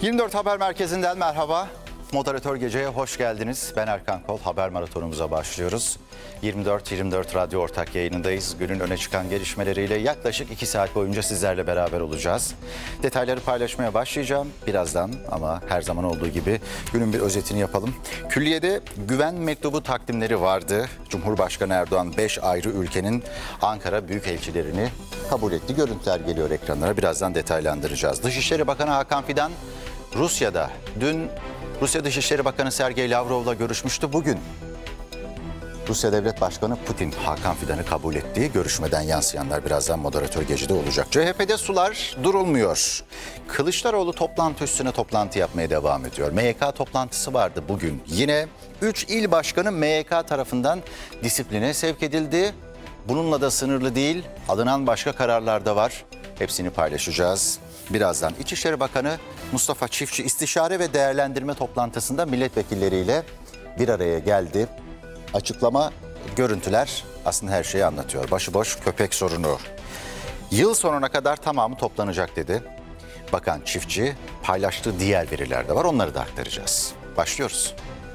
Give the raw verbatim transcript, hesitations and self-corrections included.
yirmi dört Haber Merkezi'nden merhaba. Moderatör Gece'ye hoş geldiniz. Ben Erkan Kol. Haber maratonumuza başlıyoruz. yirmi dört yirmi dört Radyo ortak yayınındayız. Günün öne çıkan gelişmeleriyle yaklaşık iki saat boyunca sizlerle beraber olacağız. Detayları paylaşmaya başlayacağım birazdan ama her zaman olduğu gibi günün bir özetini yapalım. Külliye'de güven mektubu takdimleri vardı. Cumhurbaşkanı Erdoğan beş ayrı ülkenin Ankara büyükelçilerini kabul etti. Görüntüler geliyor ekranlara. Birazdan detaylandıracağız. Dışişleri Bakanı Hakan Fidan Rusya'da dün Rusya Dışişleri Bakanı Sergey Lavrov'la görüşmüştü. Bugün Rusya Devlet Başkanı Putin Hakan Fidan'ı kabul ettiği görüşmeden yansıyanlar birazdan Moderatör Gece'de olacak. C H P'de sular durulmuyor. Kılıçdaroğlu toplantı üstüne toplantı yapmaya devam ediyor. M Y K toplantısı vardı bugün. Yine üç il başkanı M Y K tarafından disipline sevk edildi. Bununla da sınırlı değil, alınan başka kararlar da var. Hepsini paylaşacağız. Birazdan İçişleri Bakanı Mustafa Çiftçi istişare ve değerlendirme toplantısında milletvekilleriyle bir araya geldi. Açıklama, görüntüler aslında her şeyi anlatıyor. Başıboş köpek sorunu. Yıl sonuna kadar tamamı toplanacak dedi. Bakan Çiftçi paylaştığı diğer veriler de var, onları da aktaracağız. Başlıyoruz.